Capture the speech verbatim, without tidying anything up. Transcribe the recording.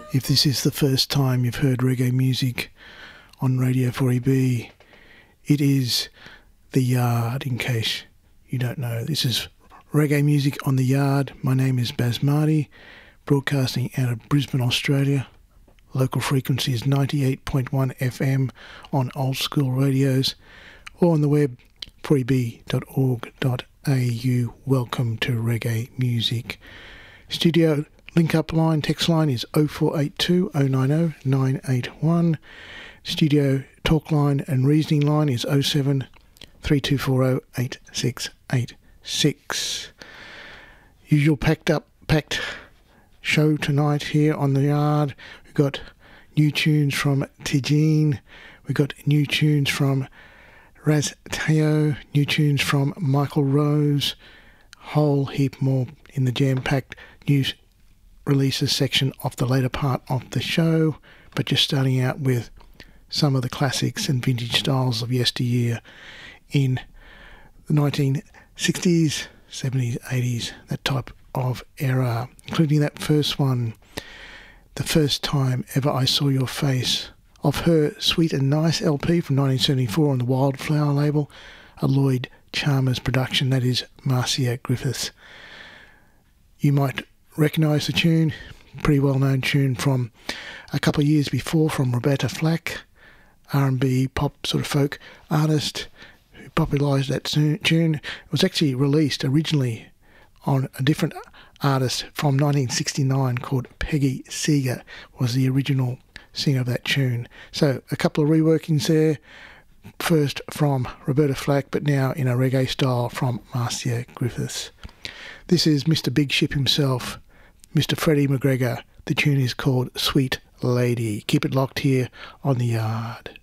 If this is the first time you've heard reggae music on Radio four E B, it is The Yard, in case you don't know. This is reggae music on The Yard. My name is Baz Marty, broadcasting out of Brisbane, Australia. Local frequency is ninety-eight point one F M on old school radios, or on the web, four e b dot org dot a u. Welcome to reggae music. Studio link-up line, text line is oh four eight two, oh nine oh, nine eight one. Studio talk line and reasoning line is oh seven, three two four oh, eight six eight six. Usual packed up, packed show tonight here on The Yard. We've got new tunes from Tijine. We've got new tunes from Raz Teo, new tunes from Michael Rose, whole heap more in the jam-packed news releases section of the later part of the show, but just starting out with some of the classics and vintage styles of yesteryear in the nineteen sixties, seventies, eighties, that type of era, including that first one, The First Time Ever I Saw Your Face, of her Sweet and Nice L P from nineteen seventy-four on the Wildflower label, a Lloyd Chalmers production, that is Marcia Griffiths. You might recognise the tune, pretty well-known tune from a couple of years before from Roberta Flack, R and B pop sort of folk artist who popularised that tune. It was actually released originally on a different artist from nineteen sixty-nine called Peggy Seeger, was the original singer of that tune. So a couple of reworkings there, first from Roberta Flack, but now in a reggae style from Marcia Griffiths. This is Mister Big Ship himself, Mister Freddie McGregor. The tune is called Sweet Lady. Keep it locked here on The Yard.